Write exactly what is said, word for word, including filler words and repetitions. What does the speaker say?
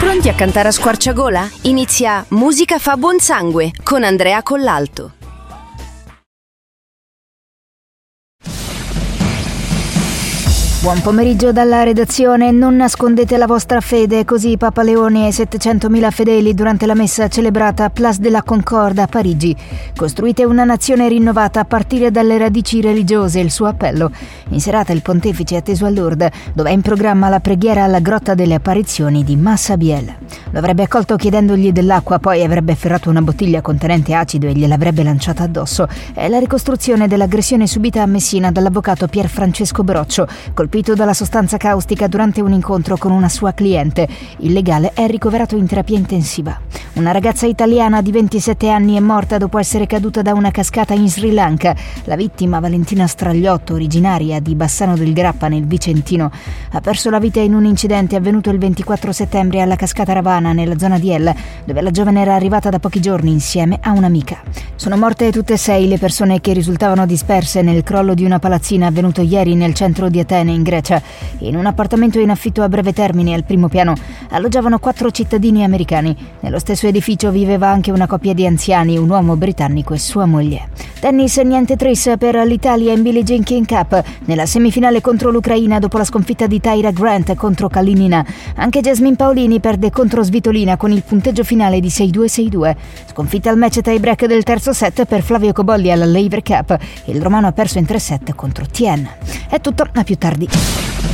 Pronti a cantare a squarciagola? Inizia Musica fa buon sangue con Andrea Collalto. Buon pomeriggio dalla redazione. Non nascondete la vostra fede, così Papa Leone e settecentomila fedeli durante la messa celebrata a Place de la Concorde a Parigi. Costruite una nazione rinnovata a partire dalle radici religiose, il suo appello. In serata il pontefice è atteso a Lourdes, dove è in programma la preghiera alla Grotta delle Apparizioni di Massa Biel. Lo avrebbe accolto chiedendogli dell'acqua, poi avrebbe afferrato una bottiglia contenente acido e gliel'avrebbe lanciata addosso. È la ricostruzione dell'aggressione subita a Messina dall'avvocato Pier Francesco Broccio, colpito dalla sostanza caustica durante un incontro con una sua cliente. Il legale è ricoverato in terapia intensiva. Una ragazza italiana di ventisette anni è morta dopo essere caduta da una cascata in Sri Lanka. La vittima, Valentina Stragliotto, originaria di Bassano del Grappa nel Vicentino, ha perso la vita in un incidente avvenuto il ventiquattro settembre alla cascata Ravana nella zona di El, dove la giovane era arrivata da pochi giorni insieme a un'amica. Sono morte tutte e sei le persone che risultavano disperse nel crollo di una palazzina avvenuto ieri nel centro di Atene, in Grecia. In un appartamento in affitto a breve termine al primo piano alloggiavano quattro cittadini americani. Nello stesso edificio viveva anche una coppia di anziani, un uomo britannico e sua moglie. Tennis, niente tris per l'Italia in Billie Jean King Cup nella semifinale contro l'Ucraina dopo la sconfitta di Tyra Grant contro Kalinina. Anche Jasmine Paolini perde contro Svitolina con il punteggio finale di sei due sei due. Sconfitta al match tie break del terzo set per Flavio Cobolli alla Laver Cup. Il romano ha perso in tre set contro Tien. È tutto, a più tardi.